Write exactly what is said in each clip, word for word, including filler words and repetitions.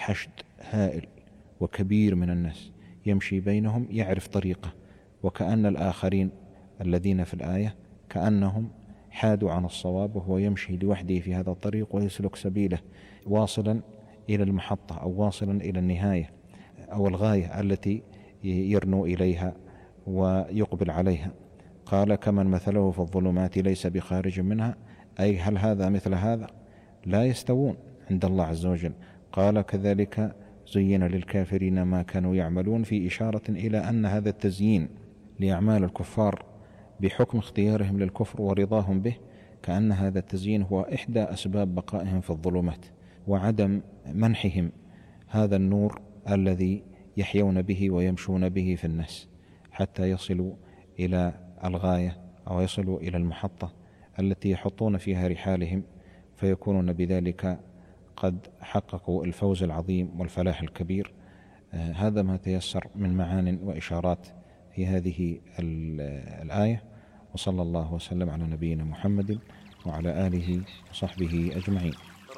حشد هائل وكبير من الناس يمشي بينهم يعرف طريقه، وكأن الآخرين الذين في الآية كأنهم حادوا عن الصواب، وهو يمشي لوحده في هذا الطريق ويسلك سبيله واصلا إلى المحطة أو واصلا إلى النهاية أو الغاية التي يرنو إليها ويقبل عليها. قال كمن مثله في الظلمات ليس بخارج منها، أي هل هذا مثل هذا؟ لا يستوون عند الله عز وجل. قال كذلك زين للكافرين ما كانوا يعملون، في إشارة إلى أن هذا التزيين لأعمال الكفار بحكم اختيارهم للكفر ورضاهم به، كأن هذا التزيين هو إحدى أسباب بقائهم في الظلمات وعدم منحهم هذا النور الذي يحيون به ويمشون به في الناس حتى يصلوا إلى الغاية أو يصلوا إلى المحطة التي يحطون فيها رحالهم، فيكونون بذلك قد حققوا الفوز العظيم والفلاح الكبير. آه هذا ما تيسر من معان وإشارات في هذه الآية، وصلى الله وسلم على نبينا محمد وعلى آله وصحبه أجمعين.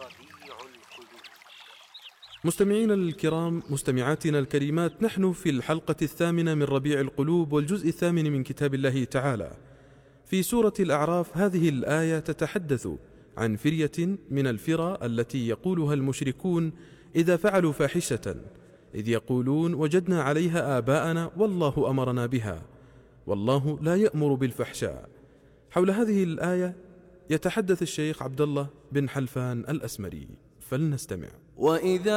مستمعين الكرام، مستمعاتنا الكريمات، نحن في الحلقة الثامنة من ربيع القلوب والجزء الثامن من كتاب الله تعالى. في سورة الأعراف هذه الآية تتحدث عن فرية من الفرى التي يقولها المشركون إذا فعلوا فاحشة، إذ يقولون وجدنا عليها آباءنا والله أمرنا بها والله لا يأمر بالفحشاء. حول هذه الآية يتحدث الشيخ عبد الله بن حلفان الأسمري، فلنستمع. وإذا